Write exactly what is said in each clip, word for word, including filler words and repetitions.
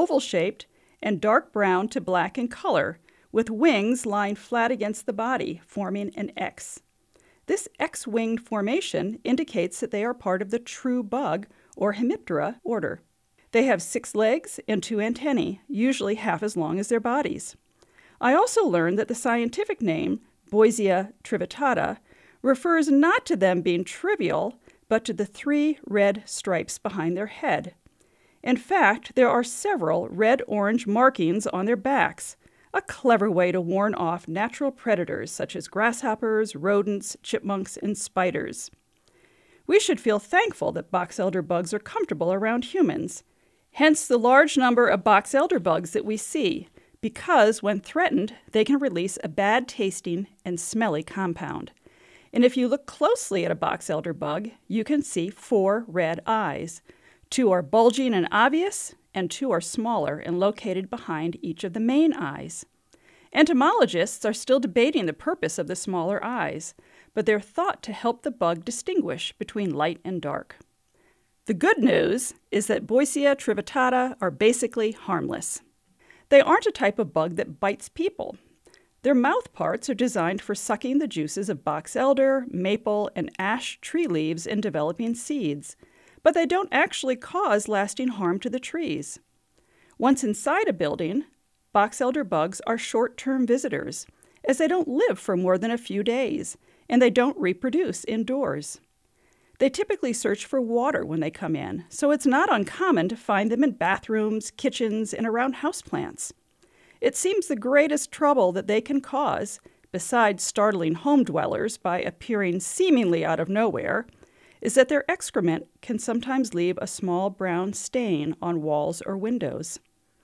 oval-shaped and dark brown to black in color, with wings lying flat against the body, forming an X. This X-winged formation indicates that they are part of the true bug, or Hemiptera, order. They have six legs and two antennae, usually half as long as their bodies. I also learned that the scientific name, Boisia trivittata, refers not to them being trivial, but to the three red stripes behind their head. In fact, there are several red-orange markings on their backs, a clever way to warn off natural predators such as grasshoppers, rodents, chipmunks, and spiders. We should feel thankful that box elder bugs are comfortable around humans, hence the large number of box elder bugs that we see, because when threatened, they can release a bad-tasting and smelly compound. And if you look closely at a box elder bug, you can see four red eyes. Two are bulging and obvious, and two are smaller and located behind each of the main eyes. Entomologists are still debating the purpose of the smaller eyes, but they're thought to help the bug distinguish between light and dark. The good news is that Boisia trivittata are basically harmless. They aren't a type of bug that bites people. Their mouth parts are designed for sucking the juices of box elder, maple, and ash tree leaves and developing seeds, but they don't actually cause lasting harm to the trees. Once inside a building, box elder bugs are short-term visitors, as they don't live for more than a few days, and they don't reproduce indoors. They typically search for water when they come in, so it's not uncommon to find them in bathrooms, kitchens, and around houseplants. It seems the greatest trouble that they can cause, besides startling home dwellers by appearing seemingly out of nowhere, is that their excrement can sometimes leave a small brown stain on walls or windows.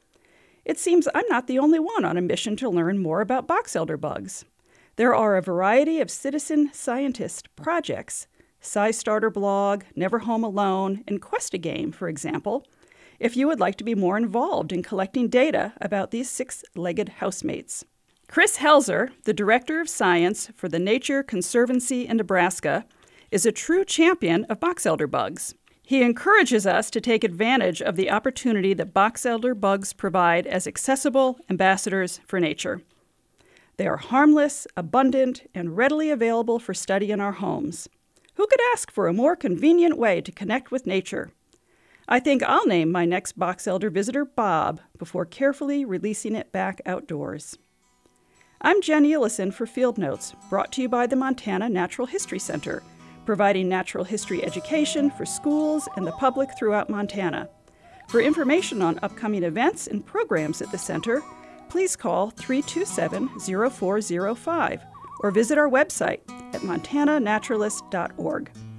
It seems I'm not the only one on a mission to learn more about box elder bugs. There are a variety of citizen scientist projects, SciStarter blog, Never Home Alone, and Quest-A-Game, for example, if you would like to be more involved in collecting data about these six-legged housemates. Chris Helzer, the Director of Science for the Nature Conservancy in Nebraska, is a true champion of box elder bugs. He encourages us to take advantage of the opportunity that box elder bugs provide as accessible ambassadors for nature. They are harmless, abundant, and readily available for study in our homes. Who could ask for a more convenient way to connect with nature? I think I'll name my next box elder visitor Bob before carefully releasing it back outdoors. I'm Jen Ellison for Field Notes, brought to you by the Montana Natural History Center, providing natural history education for schools and the public throughout Montana. For information on upcoming events and programs at the center, please call three two seven, zero four zero five or visit our website at montana naturalist dot org.